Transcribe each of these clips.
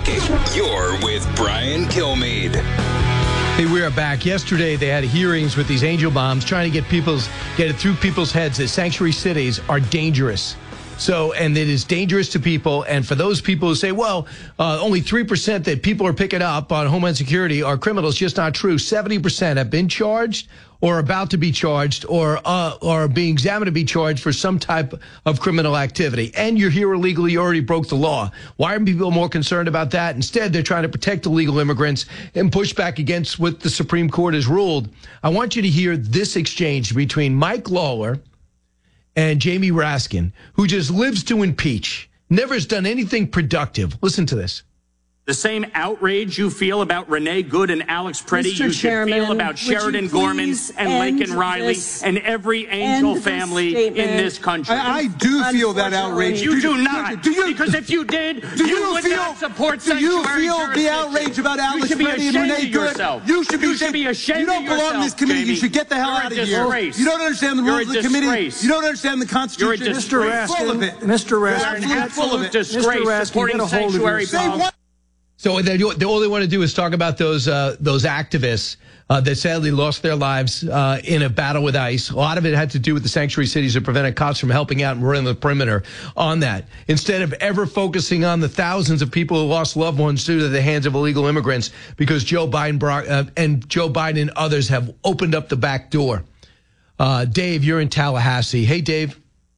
Talking. You're with Brian Kilmeade. Hey, we are back. Yesterday, they had hearings with these angel bombs trying to get it through people's heads that sanctuary cities are dangerous. So, and it is dangerous to people. And for those people who say, well, only 3% that people are picking up on Homeland Security are criminals, just not true. 70% have been charged or about to be charged or are being examined to be charged for some type of criminal activity. And you're here illegally, you already broke the law. Why are people more concerned about that? Instead, they're trying to protect illegal immigrants and push back against what the Supreme Court has ruled. I want you to hear this exchange between Mike Lawler and Jamie Raskin, who just lives to impeach, never has done anything productive. Listen to this. The same outrage you feel about Renee Good and Alex Preddy, you should feel about Sheridan Gorman and Laken Riley and every Angel family in this country. I do feel that outrage. You do not. Because if you did, you would not support sanctuary jurisdiction. Do you feel the outrage about Alex Preddy and Renee Good? You should be ashamed. You don't belong in this committee. You should get the hell out of here. You don't understand the rules of the committee. You don't understand the Constitution. You're a disgrace. Mr. Raskin, you're an absolute disgrace supporting sanctuary policy. So all they want to do is talk about those activists that sadly lost their lives in a battle with ICE. A lot of it had to do with the sanctuary cities that prevented cops from helping out and running the perimeter on that. Instead of ever focusing on the thousands of people who lost loved ones due to the hands of illegal immigrants because Joe Biden and others have opened up the back door. Dave, you're in Tallahassee. Hey, Dave.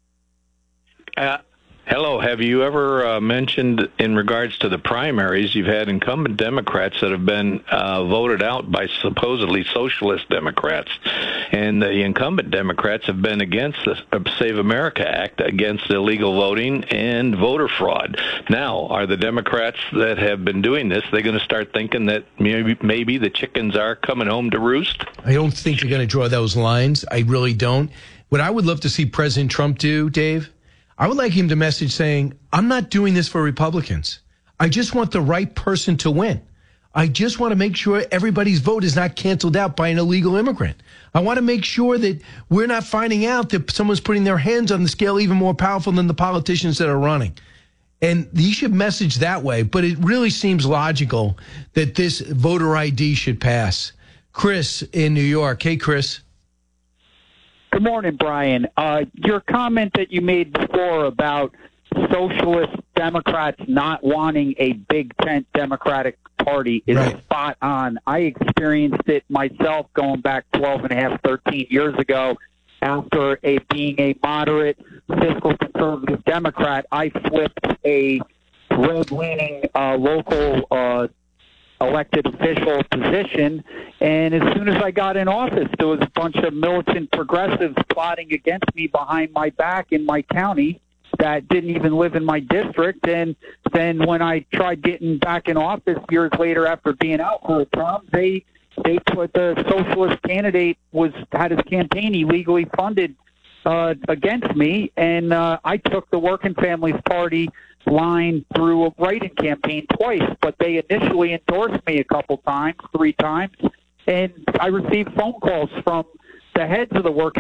Hello. Have you ever mentioned in regards to the primaries, you've had incumbent Democrats that have been voted out by supposedly socialist Democrats, and the incumbent Democrats have been against the Save America Act, against illegal voting and voter fraud. Now, are the Democrats that have been doing this, they're going to start thinking that maybe the chickens are coming home to roost? I don't think they're going to draw those lines. I really don't. What I would love to see President Trump do, Dave, I would like him to message saying, I'm not doing this for Republicans. I just want the right person to win. I just want to make sure everybody's vote is not canceled out by an illegal immigrant. I want to make sure that we're not finding out that someone's putting their hands on the scale even more powerful than the politicians that are running. And he should message that way. But it really seems logical that this voter ID should pass. Chris in New York. Hey, Chris. Good morning, Brian. Your comment that you made before about socialist Democrats not wanting a big tent Democratic Party is spot on. I experienced it myself going back 12 and a half, 13 years ago. After being a moderate fiscal conservative Democrat, I flipped a red-leaning local elected official position, and as soon as I got in office, there was a bunch of militant progressives plotting against me behind my back in my county that didn't even live in my district. And then when I tried getting back in office years later after being out for a term, they put the socialist candidate had his campaign illegally funded against me, and I took the Working Families Party line through a write-in campaign twice, but they initially endorsed me three times, and I received phone calls from the heads of the Working